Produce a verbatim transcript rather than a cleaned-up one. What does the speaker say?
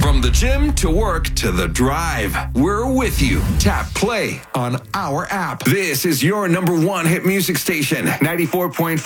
From the gym to work to the drive, we're with you. Tap play on our app. This is your number one hit music station, ninety-four point five